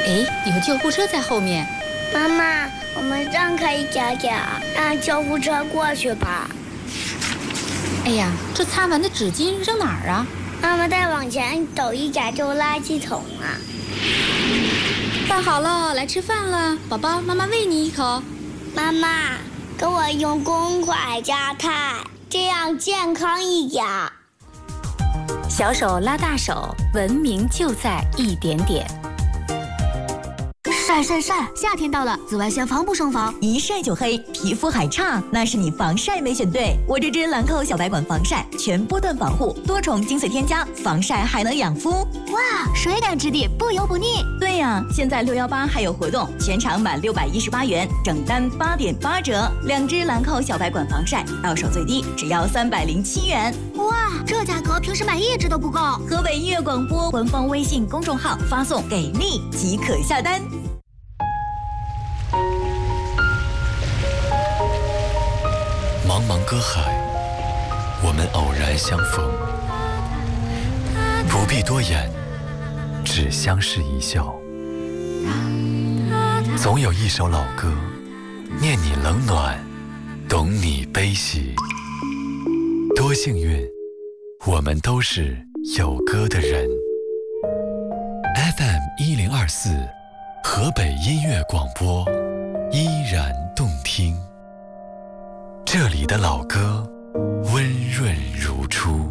哎，有救护车在后面。 妈妈，我们让开一点点，让救护车过去吧。 哎呀，这擦完的纸巾扔哪儿啊？ 妈妈，再往前走一点就是垃圾桶啊。 饭好了，来吃饭了，宝宝，妈妈喂你一口。 妈妈，给我用公筷夹菜，这样健康一点。 小手拉大手，文明就在一点点。 晒晒晒！夏天到了，紫外线防不胜防， 一晒就黑，皮肤还差，那是你防晒没选对。我这支兰蔻小白管防晒，全波段防护，多重精粹添加，防晒还能养肤。 哇，水感质地，不油不腻。 对呀，现在618还有活动，全场满618元，整单8.8折。2支兰蔻小白管防晒，到手最低只要307元。 哇，这价格平时买1支都不够。 河北音乐广播官方微信公众号发送"给力"即可下单。 茫茫歌海，我们偶然相逢，不必多言，只相视一笑。总有一首老歌，念你冷暖，懂你悲喜。多幸运，我们都是有歌的人。FM1024，河北音乐广播，依然动听。这里的老歌温润如初。